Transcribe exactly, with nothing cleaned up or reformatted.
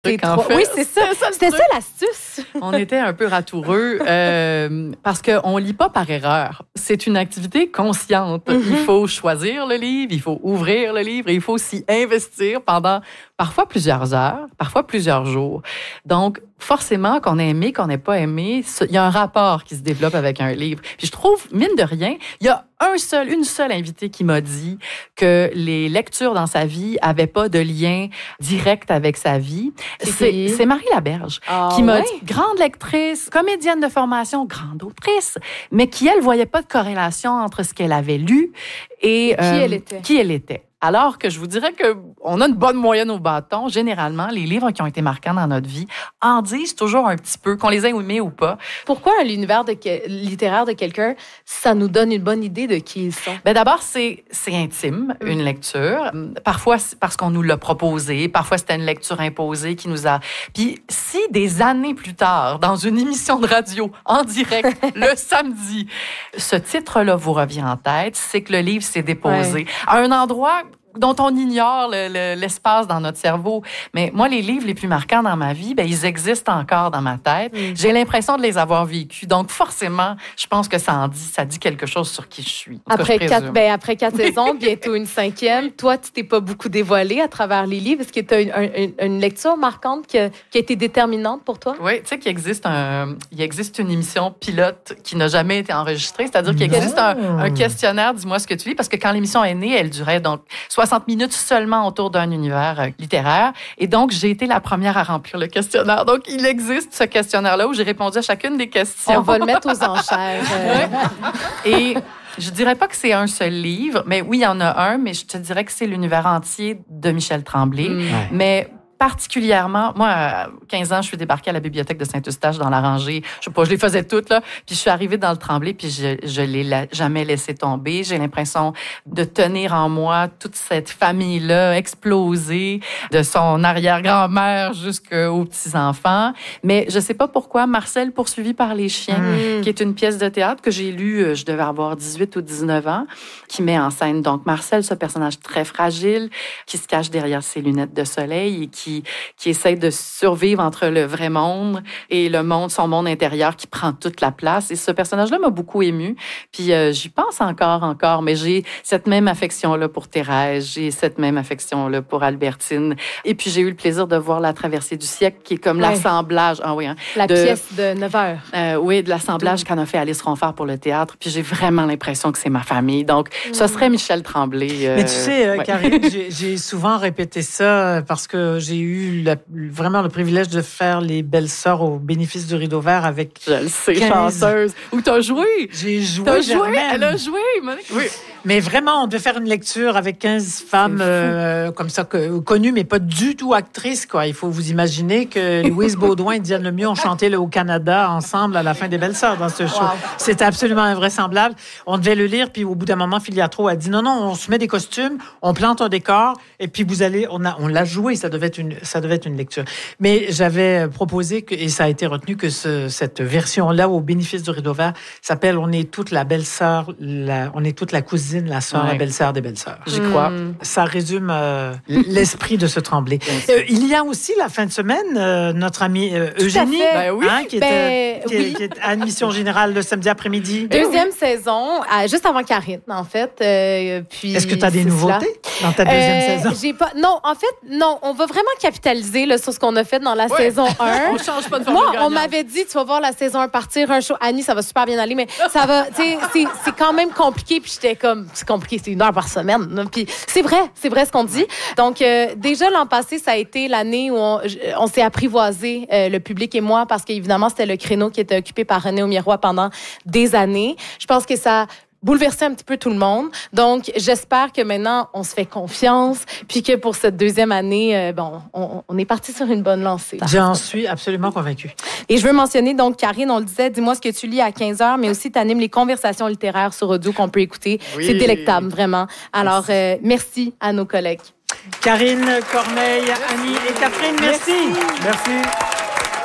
En fait. Oui, c'est ça. C'était ça l'astuce. On était un peu ratoureux euh, parce qu'on lit pas par erreur. C'est une activité consciente. Mm-hmm. Il faut choisir le livre, il faut ouvrir le livre et il faut s'y investir pendant parfois plusieurs heures, parfois plusieurs jours. Donc, forcément, qu'on ait aimé, qu'on n'ait pas aimé, il y a un rapport qui se développe avec un livre. Puis je trouve, mine de rien, il y a un seul, une seule invitée qui m'a dit que les lectures dans sa vie n'avaient pas de lien direct avec sa vie. C'est, c'est Marie Laberge oh, qui m'a ouais. dit, grande lectrice, comédienne de formation, grande autrice, mais qui, elle, voyait pas de corrélation entre ce qu'elle avait lu et qui euh, elle était. Qui elle était. Alors que je vous dirais qu'on a une bonne moyenne au bâton. Généralement, les livres qui ont été marquants dans notre vie en disent toujours un petit peu, qu'on les ait aimés ou pas. Pourquoi l'univers de que, littéraire de quelqu'un, ça nous donne une bonne idée de qui ils sont? Bien, d'abord, c'est, c'est intime, mm. une lecture. Parfois, c'est parce qu'on nous l'a proposé. Parfois, c'était une lecture imposée qui nous a... Puis, si des années plus tard, dans une émission de radio, en direct, le samedi, ce titre-là vous revient en tête, c'est que le livre s'est déposé ouais. à un endroit dont on ignore le, le, l'espace dans notre cerveau. Mais moi, les livres les plus marquants dans ma vie, ben, ils existent encore dans ma tête. Mm. J'ai l'impression de les avoir vécus. Donc, forcément, je pense que ça en dit, ça dit quelque chose sur qui je suis. Après quatre, ben, après quatre saisons, bientôt une cinquième, toi, tu t'es pas beaucoup dévoilé à travers les livres. Est-ce que tu as une, une, une lecture marquante qui a, qui a été déterminante pour toi? Oui, tu sais qu'il existe, un, il existe une émission pilote qui n'a jamais été enregistrée. C'est-à-dire qu'il existe un, un questionnaire, dis-moi ce que tu lis, parce que quand l'émission est née, elle durait donc soixante minutes seulement autour d'un univers euh, littéraire. Et donc, j'ai été la première à remplir le questionnaire. Donc, il existe ce questionnaire-là où j'ai répondu à chacune des questions. On va le mettre aux enchères. Ouais. Et je dirais pas que c'est un seul livre, mais oui, il y en a un, mais je te dirais que c'est l'univers entier de Michel Tremblay. Mm. Ouais. Mais particulièrement, moi, à quinze ans, je suis débarquée à la bibliothèque de Saint-Eustache dans la rangée. Je sais pas, je les faisais toutes, là. Puis je suis arrivée dans le Tremblay, puis je, je l'ai la, jamais laissé tomber. J'ai l'impression de tenir en moi toute cette famille-là explosée, de son arrière-grand-mère jusqu'aux petits-enfants. Mais je sais pas pourquoi, Marcel poursuivi par les chiens, mmh. qui est une pièce de théâtre que j'ai lue, je devais avoir dix-huit ou dix-neuf ans, qui met en scène donc Marcel, ce personnage très fragile, qui se cache derrière ses lunettes de soleil et qui Qui, qui essaie de survivre entre le vrai monde et le monde, son monde intérieur qui prend toute la place. Et ce personnage-là m'a beaucoup émue. Puis euh, j'y pense encore, encore, mais j'ai cette même affection-là pour Thérèse, j'ai cette même affection-là pour Albertine. Et puis j'ai eu le plaisir de voir La Traversée du siècle, qui est comme ouais. l'assemblage... Ah oui, hein, la de, pièce de neuf heures. Euh, oui, de l'assemblage qu'en a fait Alice Ronfort pour le théâtre. Puis j'ai vraiment l'impression que c'est ma famille. Donc, mmh. ce serait Michel Tremblay. Euh, mais tu sais, euh, ouais. Karine, j'ai, j'ai souvent répété ça parce que j'ai eu la, vraiment le privilège de faire les belles sœurs au bénéfice du Rideau Vert avec... Je le sais, quinze... chanceuse. Où t'as joué? J'ai joué. T'as joué? Elle a joué, Monique. Oui. Mais vraiment, on devait faire une lecture avec quinze femmes euh, comme ça, que, connues, mais pas du tout actrices, quoi. Il faut vous imaginer que Louise Baudouin et Diane Lemieux ont chanté le Haut-Canada ensemble à la fin des Belles Sœurs dans ce show. Wow. C'était absolument invraisemblable. On devait le lire, puis au bout d'un moment, Filiatro a dit non, non, on se met des costumes, on plante un décor, et puis vous allez... On, a, on l'a joué, ça devait être une, ça devait être une lecture. Mais j'avais proposé, que, et ça a été retenu, que ce, cette version-là, au bénéfice du Rideau Vert, s'appelle « On est toute la belle-sœur, la, on est toute la cousine, la sœur, ouais. la belle-sœur des belles-sœurs ». J'y crois. Mmh. Ça résume euh, l'esprit de ce Tremblay. Euh, il y a aussi, la fin de semaine, euh, notre amie euh, Eugénie, ben oui. hein, qui, ben, est, qui, oui. est, qui est à admission générale le samedi après-midi. Deuxième oui. saison, à, juste avant Karine, en fait. Euh, puis Est-ce que tu as des nouveautés cela. dans ta deuxième euh, saison? J'ai pas, non, en fait, non. On va vraiment capitaliser là, sur ce qu'on a fait dans la ouais. saison un. On change pas de Moi, on m'avait dit, tu vas voir la saison un partir, un show. Annie, ça va super bien aller, mais ça va, tu sais, c'est, c'est quand même compliqué. Puis j'étais comme, c'est compliqué, c'est une heure par semaine. Puis c'est vrai, c'est vrai ce qu'on dit. Donc, euh, déjà, l'an passé, ça a été l'année où on, on s'est apprivoisé, euh, le public et moi, parce qu'évidemment, c'était le créneau qui était occupé par René Aumirois pendant des années. Je pense que ça bouleverser un petit peu tout le monde. Donc, j'espère que maintenant, on se fait confiance, puis que pour cette deuxième année, euh, bon, on, on est parti sur une bonne lancée. J'en suis absolument convaincue. Et je veux mentionner, donc, Karine, on le disait, dis-moi ce que tu lis à quinze heures, mais aussi tu animes les conversations littéraires sur audio qu'on peut écouter. Oui. C'est délectable, vraiment. Alors, merci, euh, merci à nos collègues. Karine Corneille, Annie et Catherine, merci. Merci. merci.